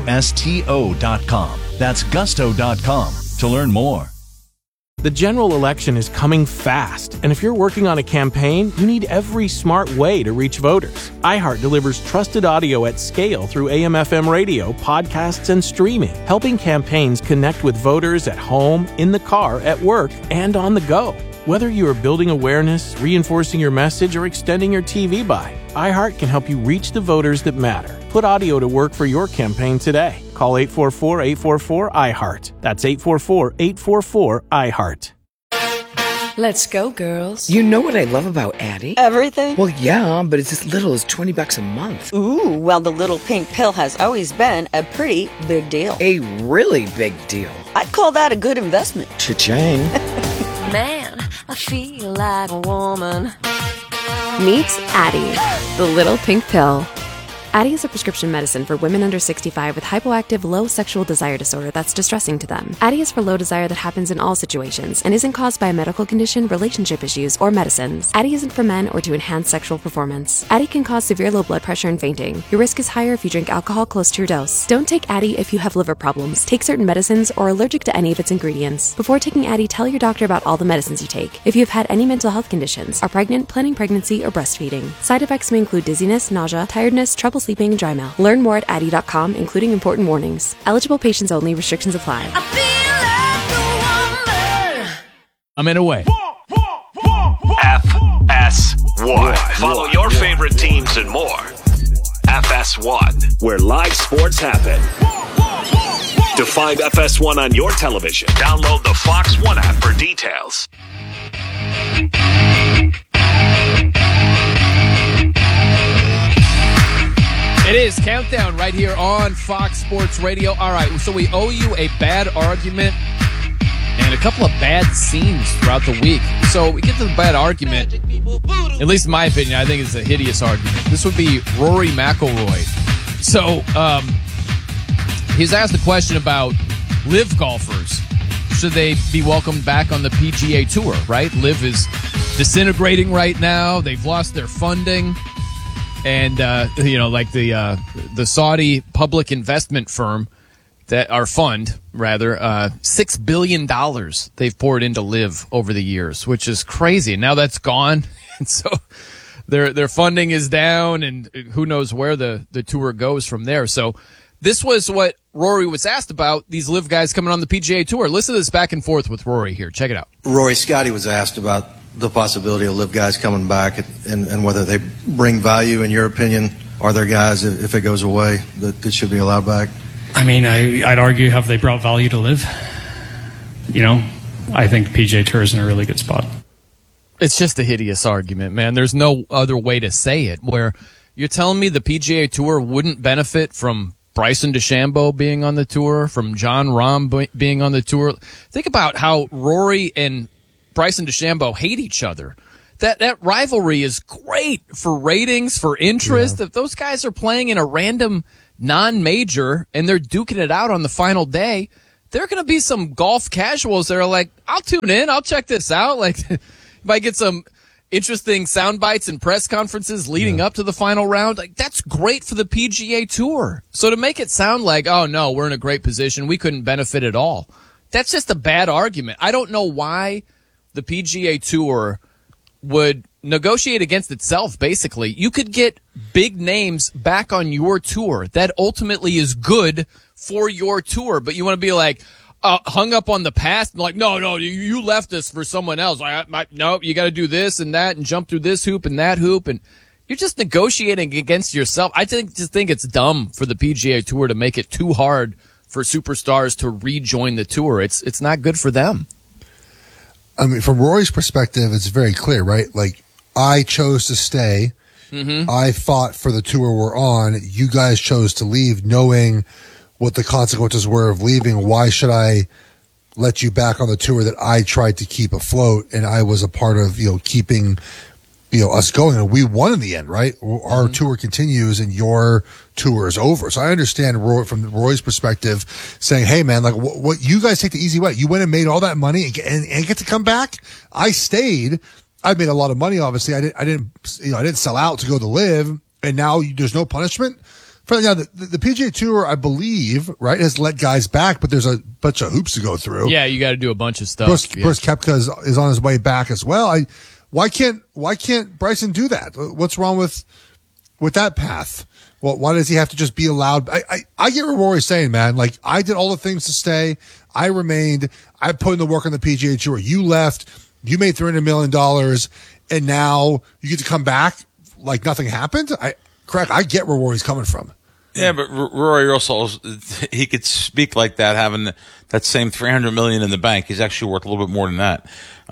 GUSTO.com. That's Gusto.com to learn more. The general election is coming fast, and if you're working on a campaign, you need every smart way to reach voters. iHeart delivers trusted audio at scale through AM/FM radio, podcasts, and streaming, helping campaigns connect with voters at home, in the car, at work, and on the go. Whether you are building awareness, reinforcing your message, or extending your TV buy, iHeart can help you reach the voters that matter. Put audio to work for your campaign today. Call 844-844-iHeart. That's 844-844-iHeart. Let's go, girls. You know what I love about Addie? Everything? Well, yeah, but it's as little as $20 a month. Ooh, well, the little pink pill has always been a pretty big deal. A really big deal. I'd call that a good investment. Cha-ching. Man, I feel like a woman. Meet Addie, the little pink pill. Addie is a prescription medicine for women under 65 with hypoactive low sexual desire disorder that's distressing to them. Addie is for low desire that happens in all situations and isn't caused by a medical condition, relationship issues, or medicines. Addie isn't for men or to enhance sexual performance. Addie can cause severe low blood pressure and fainting. Your risk is higher if you drink alcohol close to your dose. Don't take Addie if you have liver problems, take certain medicines, or are allergic to any of its ingredients. Before taking Addie, tell your doctor about all the medicines you take. If you've had any mental health conditions, are pregnant, planning pregnancy, or breastfeeding. Side effects may include dizziness, nausea, tiredness, trouble sleeping, and dry mouth. Learn more at Addie.com, including important warnings. Eligible patients only. Restrictions apply. I'm in a way. FS1. Follow your favorite teams and more. FS1, where live sports happen. To find FS1 on your television, download the Fox One app for details. It is Countdown right here on Fox Sports Radio. All right, so we owe you a bad argument and a couple of bad scenes throughout the week. So we get to the bad argument. At least in my opinion, I think it's a hideous argument. This would be Rory McIlroy. So he's asked a question about LIV golfers. Should they be welcomed back on the PGA Tour, right? LIV is disintegrating right now. They've lost their funding. And, like the Saudi public investment firm $6 billion they've poured into LIV over the years, which is crazy. And now that's gone. And so their funding is down, and who knows where the tour goes from there. So this was what Rory was asked about, these live guys coming on the PGA Tour. Listen to this back and forth with Rory here. Check it out. Rory, Scotty was asked about the possibility of live guys coming back and whether they bring value, in your opinion. Are there guys, if it goes away, that should be allowed back? I mean, I'd argue, have they brought value to live? I think the PGA Tour is in a really good spot. It's just a hideous argument, man. There's no other way to say it, where you're telling me the PGA Tour wouldn't benefit from Bryson DeChambeau being on the tour, from Jon Rahm being on the tour. Think about how Rory and Bryson DeChambeau hate each other. That rivalry is great for ratings, for interest. Yeah. If those guys are playing in a random non-major and they're duking it out on the final day, there are going to be some golf casuals that are like, I'll tune in, I'll check this out. Like, might get some interesting sound bites and press conferences leading up to the final round. Like, that's great for the PGA Tour. So to make it sound like, oh no, we're in a great position, we couldn't benefit at all, that's just a bad argument. I don't know why the PGA Tour would negotiate against itself, basically. You could get big names back on your tour. That ultimately is good for your tour, but you want to be like, hung up on the past, and like, no, you left us for someone else. No, you got to do this and that and jump through this hoop and that hoop, and you're just negotiating against yourself. I just think it's dumb for the PGA Tour to make it too hard for superstars to rejoin the tour. It's not good for them. I mean, from Rory's perspective, it's very clear, right? Like, I chose to stay. Mm-hmm. I fought for the tour we're on. You guys chose to leave, knowing what the consequences were of leaving. Why should I let you back on the tour that I tried to keep afloat and I was a part of, keeping, us going? And we won in the end, right? Our tour continues and your tour is over. So I understand Roy, from Roy's perspective, saying, hey man, like what you guys take the easy way. You went and made all that money and get to come back. I stayed. I made a lot of money. Obviously I didn't sell out to go to live, and now there's no punishment. Now, the PGA Tour, I believe, right, has let guys back, but there's a bunch of hoops to go through. Yeah, you got to do a bunch of stuff. Brooks Koepka is on his way back as well. Why can't Bryson do that? What's wrong with that path? Well, why does he have to just be allowed? I get what Rory's saying, man. Like, I did all the things to stay. I remained. I put in the work on the PGA Tour. You left. You made $300 million, and now you get to come back like nothing happened. I get where Rory's coming from. Yeah, but Rory also, he could speak like that, having that same $300 million in the bank. He's actually worth a little bit more than that.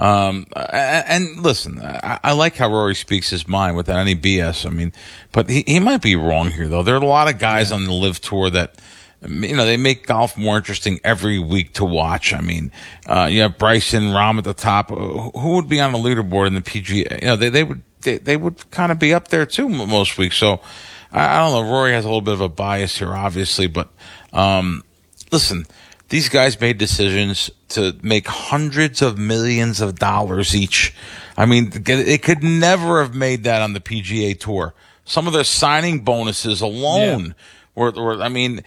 And listen, I like how Rory speaks his mind without any BS. I mean, but he might be wrong here, though. There are a lot of guys on the LIV Tour that, they make golf more interesting every week to watch. I mean, you have Bryson, Rahm at the top. Who would be on the leaderboard in the PGA? They would kind of be up there too most weeks. So I don't know. Rory has a little bit of a bias here, obviously, but listen, these guys made decisions to make hundreds of millions of dollars each. I mean, it could never have made that on the PGA Tour. Some of their signing bonuses alone were I mean,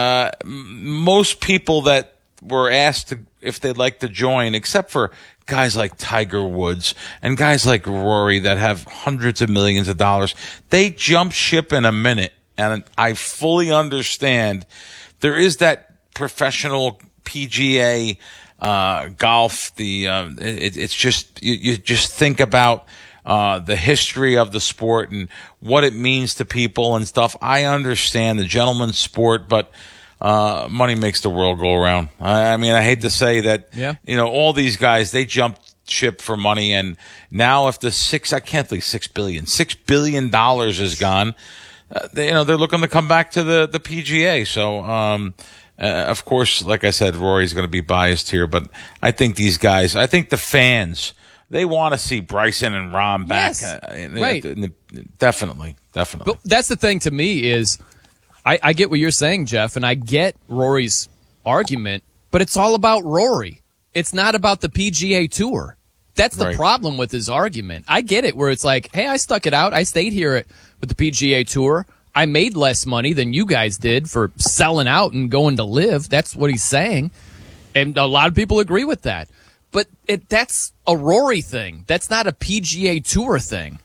most people that were asked if they'd like to join, except for guys like Tiger Woods and guys like Rory that have hundreds of millions of dollars, they jump ship in a minute. And I fully understand there is that professional PGA golf. It's just you just think about the history of the sport and what it means to people and stuff. I understand the gentleman's sport, but money makes the world go around. I mean, I hate to say that, all these guys, they jumped ship for money. And now if I can't believe $6 billion is gone, they're looking to come back to the PGA. So, of course, like I said, Rory's going to be biased here, but I think these guys, I think the fans, they want to see Bryson and Rahm back. Right. Definitely. But that's the thing to me is, I get what you're saying, Jeff, and I get Rory's argument, but it's all about Rory. It's not about the PGA Tour. That's the problem with his argument. I get it, where it's like, hey, I stuck it out. I stayed here with the PGA Tour. I made less money than you guys did for selling out and going to live. That's what he's saying. And a lot of people agree with that. But that's a Rory thing. That's not a PGA Tour thing.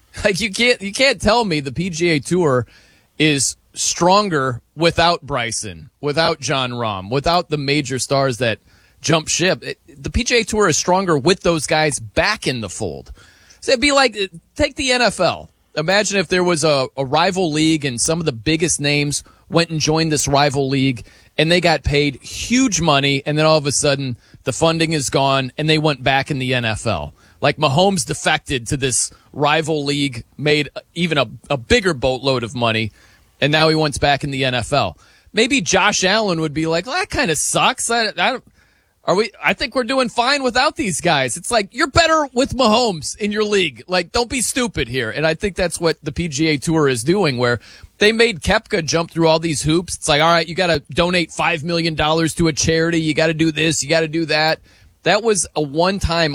Like you can't tell me the PGA Tour is stronger without Bryson, without Jon Rahm, without the major stars that jump ship. The PGA Tour is stronger with those guys back in the fold. So it'd be like, take the NFL. Imagine if there was a rival league and some of the biggest names went and joined this rival league and they got paid huge money, and then all of a sudden the funding is gone and they went back in the NFL. Like Mahomes defected to this rival league, made even a bigger boatload of money, and now he wants back in the NFL. Maybe Josh Allen would be like, well, that kind of sucks. I think we're doing fine without these guys. It's like, you're better with Mahomes in your league. Like, don't be stupid here. And I think that's what the PGA Tour is doing, where they made Koepka jump through all these hoops. It's like, all right, you got to donate $5 million to a charity. You got to do this. You got to do that. That was a one-time